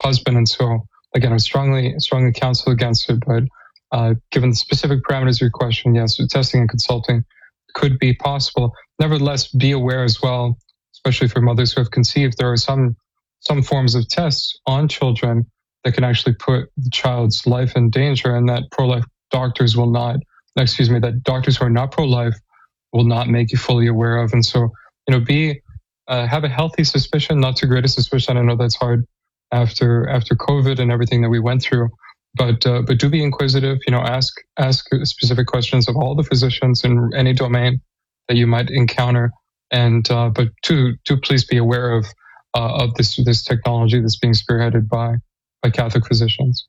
husband. And so, again, I strongly counsel against it. But given the specific parameters of your question, yes, testing and consulting could be possible. Nevertheless, be aware as well, especially for mothers who have conceived, there are some forms of tests on children that can actually put the child's life in danger, and that pro-life doctors will not, that doctors who are not pro-life will not make you fully aware of. And so, have a healthy suspicion, not too great a suspicion. I know that's hard after COVID and everything that we went through, but do be inquisitive. Ask specific questions of all the physicians in any domain that you might encounter, and but do please be aware of this technology that's being spearheaded by Catholic physicians.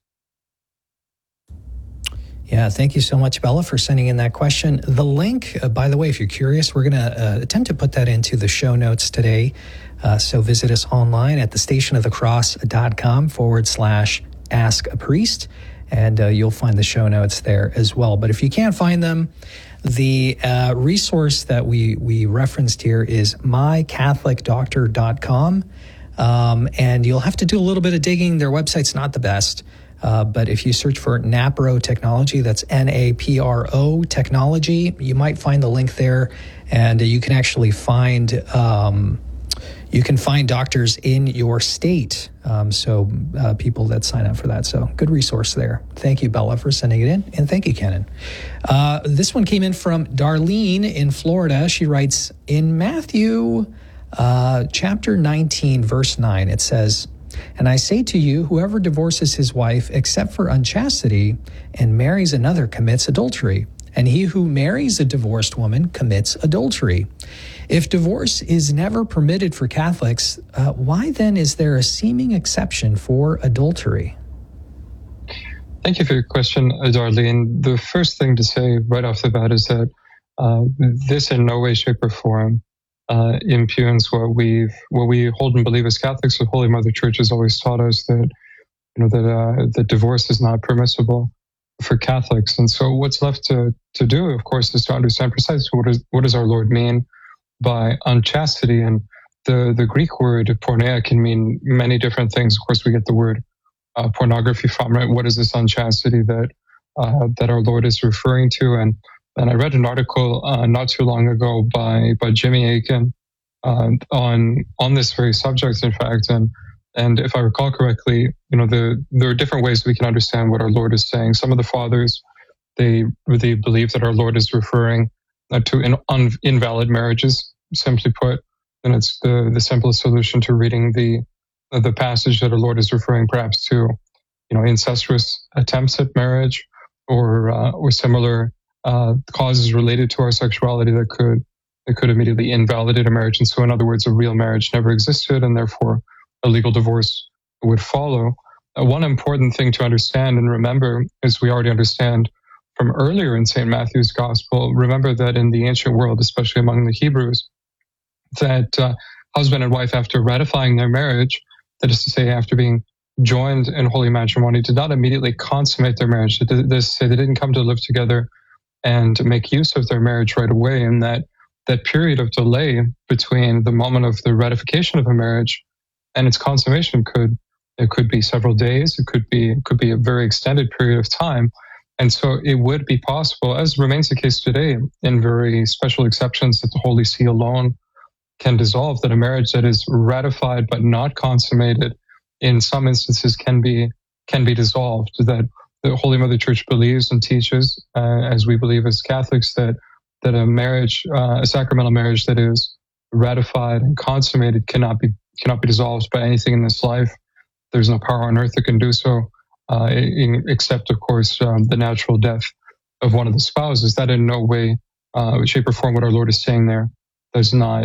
Yeah, thank you so much, Bella, for sending in that question. The link, by the way, if you're curious, we're going to attempt to put that into the show notes today. So visit us online at thestationofthecross.com/ask-a-priest, and you'll find the show notes there as well. But if you can't find them, the resource that we referenced here is mycatholicdoctor.com. And you'll have to do a little bit of digging. Their website's not the best. But if you search for NAPRO technology, that's NAPRO technology, you might find the link there, and you can actually find doctors in your state. So people that sign up for that. So good resource there. Thank you, Bella, for sending it in, and thank you, Kenan. This one came in from Darlene in Florida. She writes, in Matthew chapter 19, verse 9, it says, "And I say to you, whoever divorces his wife except for unchastity and marries another commits adultery. And he who marries a divorced woman commits adultery." If divorce is never permitted for Catholics, why then is there a seeming exception for adultery? Thank you for your question, Darlene. The first thing to say right off the bat is that this in no way, shape, or form impugns what we hold and believe as Catholics. The Holy Mother Church has always taught us that that divorce is not permissible for Catholics. And so what's left to do, of course, is to understand precisely what does our Lord mean by unchastity. And the Greek word porneia can mean many different things. Of course, we get the word pornography from, right? What is this unchastity that our Lord is referring to? And I read an article not too long ago by Jimmy Akin on this very subject, in fact. And if I recall correctly, there are different ways we can understand what our Lord is saying. Some of the fathers, they believe that our Lord is referring to invalid marriages, simply put. And it's the simplest solution to reading the passage that our Lord is referring perhaps to, incestuous attempts at marriage or similar causes related to our sexuality that could immediately invalidate a marriage. And so, in other words, a real marriage never existed, and therefore a legal divorce would follow. One important thing to understand and remember, as we already understand from earlier in St. Matthew's Gospel, remember that in the ancient world, especially among the Hebrews, that husband and wife, after ratifying their marriage, that is to say, after being joined in holy matrimony, did not immediately consummate their marriage. That is to say, they didn't come to live together and make use of their marriage right away. And that period of delay between the moment of the ratification of a marriage and its consummation could be several days. It could be a very extended period of time. And so it would be possible, as remains the case today, in very special exceptions, that the Holy See alone can dissolve, that a marriage that is ratified but not consummated in some instances can be dissolved. That the Holy Mother Church believes and teaches, as we believe as Catholics, that a marriage, a sacramental marriage that is ratified and consummated cannot be dissolved by anything in this life. There's no power on earth that can do so, except, of course, the natural death of one of the spouses. That in no way, shape, or form what our Lord is saying there does not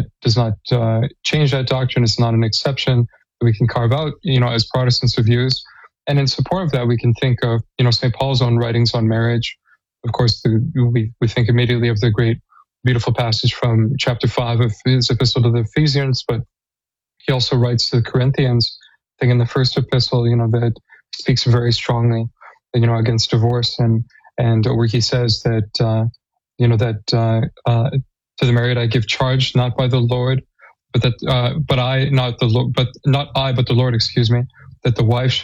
change that doctrine. It's not an exception that we can carve out, as Protestants have used. And in support of that, we can think of, St. Paul's own writings on marriage. Of course, we think immediately of the great, beautiful passage from chapter 5 of his epistle to the Ephesians, but he also writes to the Corinthians, I think in the first epistle, that speaks very strongly, against divorce, and where he says that, to the married I give charge, not by the Lord, but the Lord, that the wife